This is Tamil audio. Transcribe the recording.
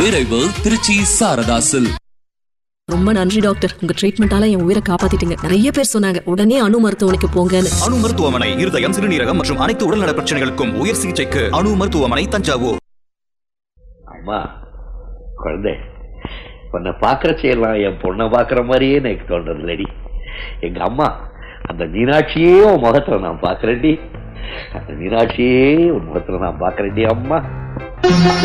நிறைவு திருச்சி சாரதாசில். ரொம்ப நன்றி டாக்டர், உங்க ட்ரீட்மெண்டால என் உயிரை காப்பாத்திட்டீங்க. நிறைய பேர் சொன்னாங்க உடனே அணு மருத்துவமனைக்கு போங்கன்னு. அணு மருத்துவமனை இருதயம், சிறுநீரகம் மற்றும் அனைத்து உடல்நல பிரச்சனைகளுக்கும் உயர் சிகிச்சைக்கு அணு மருத்துவமனை, தஞ்சாவூர். அம்மா குழந்தை, உன்னை பாக்குற செய்யலாம் என் பொண்ணை பாக்குற மாதிரியே எனக்கு தோன்றது இல்லடி. எங்க அம்மா அந்த மீனாட்சியே உன் முகத்துல நான் பாக்குறேன்டி. அந்த மீனாட்சியே உன் முகத்துல நான் பாக்குறேன்டி அம்மா.